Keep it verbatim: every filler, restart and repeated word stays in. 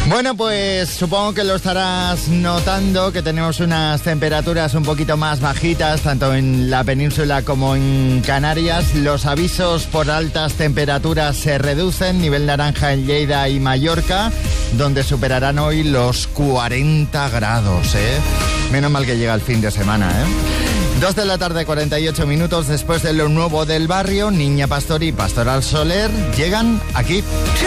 Bueno, pues supongo que lo estarás notando, que tenemos unas temperaturas un poquito más bajitas, tanto en la península como en Canarias. Los avisos por altas temperaturas se reducen, nivel naranja en Lleida y Mallorca, donde superarán hoy los cuarenta grados, ¿eh? Menos mal que llega el fin de semana, ¿eh? Dos de la tarde, cuarenta y ocho minutos después de lo nuevo del barrio, Niña Pastor y Pastoral Soler llegan aquí.